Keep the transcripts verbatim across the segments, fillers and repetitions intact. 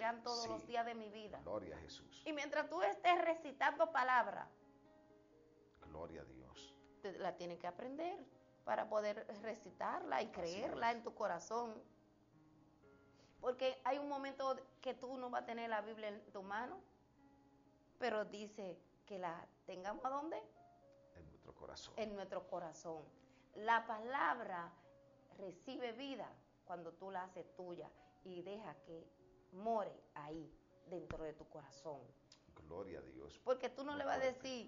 quedan todos Sí. los días de mi vida. Gloria a Jesús. Y mientras tú estés recitando palabra, Gloria a Dios. te la tienes que aprender para poder recitarla y Así creerla es. en tu corazón. Porque hay un momento que tú no vas a tener la Biblia en tu mano, pero dice que la tengamos ¿a dónde? En nuestro corazón. En nuestro corazón. La palabra recibe vida cuando tú la haces tuya y deja que more ahí dentro de tu corazón. Gloria a Dios. Porque tú no Muy le vas a fuerte. decir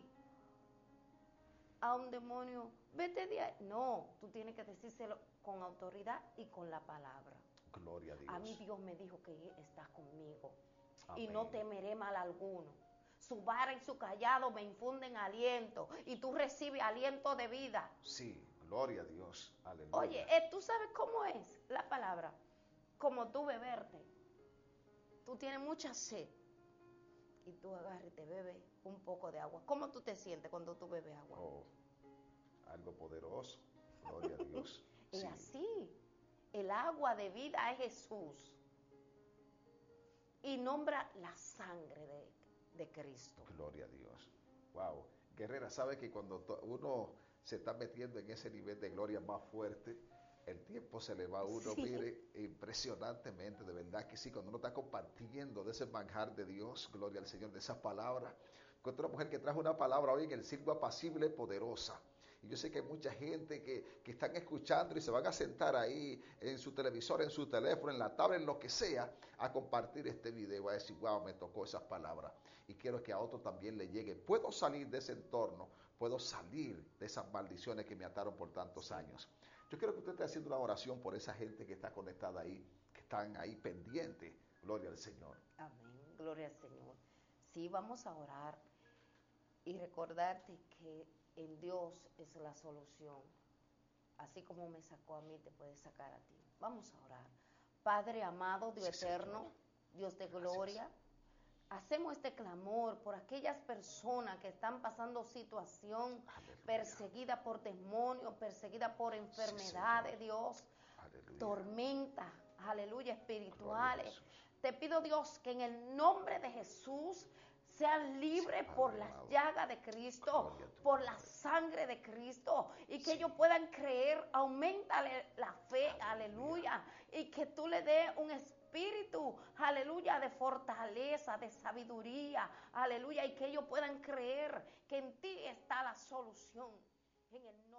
a un demonio, vete de ahí. No, tú tienes que decírselo con autoridad y con la palabra. Gloria a Dios. A mí Dios me dijo que estás conmigo. Amén. Y no temeré mal alguno. Su vara y su callado me infunden aliento. Y tú recibes aliento de vida. Sí, gloria a Dios. Aleluya. Oye, eh, ¿tú sabes cómo es la palabra? Como tú beberte. Tú tienes mucha sed. Y tú agarras y te bebes un poco de agua. ¿Cómo tú te sientes cuando tú bebes agua? Oh, algo poderoso. Gloria a Dios. Es Sí. así. El agua de vida es Jesús. Y nombra la sangre de, de Cristo. Gloria a Dios. Wow. Guerrera, sabe que cuando to- uno se está metiendo en ese nivel de gloria más fuerte, el tiempo se le va a uno, Sí. mire, impresionantemente, de verdad que sí, cuando uno está compartiendo de ese manjar de Dios, gloria al Señor, de esas palabras. Encontré una mujer que trajo una palabra hoy en el siglo apacible, poderosa. Y yo sé que hay mucha gente que, que están escuchando y se van a sentar ahí en su televisor, en su teléfono, en la tablet, en lo que sea, a compartir este video, a decir, wow, me tocó esas palabras. Y quiero que a otro también le llegue. Puedo salir de ese entorno, puedo salir de esas maldiciones que me ataron por tantos años. Yo quiero que usted esté haciendo una oración por esa gente que está conectada ahí, que están ahí pendientes. Gloria al Señor. Amén. Gloria al Señor. Sí, vamos a orar y recordarte que en Dios es la solución. Así como me sacó a mí, te puede sacar a ti. Vamos a orar. Padre amado, Dios Sí, eterno, Señor. Dios de Gracias. gloria, hacemos este clamor por aquellas personas que están pasando situación, Aleluya. perseguida por demonios, perseguida por enfermedades, Señor. Dios, Aleluya. tormentas, aleluya, Gloria a espirituales. Jesús. Te pido, Dios, que en el nombre de Jesús sean libres Sí, por Padre las amado. llagas de Cristo, Gloria a tu por la nombre. sangre de Cristo, y que Sí. ellos puedan creer. Aumentale la fe, Aleluya. aleluya, y que tú le des un espíritu, aleluya, de fortaleza, de sabiduría, aleluya, y que ellos puedan creer que en ti está la solución. En el nombre